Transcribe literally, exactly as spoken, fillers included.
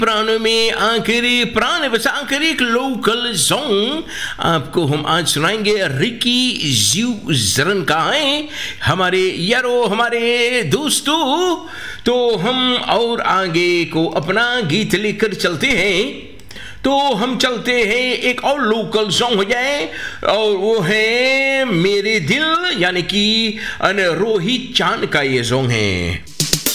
प्राणों में आखिरी प्राण बसाकर एक लोकल सॉन्ग आपको हम आज सुनाएंगे। रिकी जीव जरन का है हमारे यारो, हमारे दोस्तों। तो हम और आगे को अपना गीत लेकर चलते हैं। तो हम चलते हैं, एक और लोकल सॉन्ग हो जाए और वो है मेरे दिल, यानी कि रोहित चांद का ये सॉन्ग है।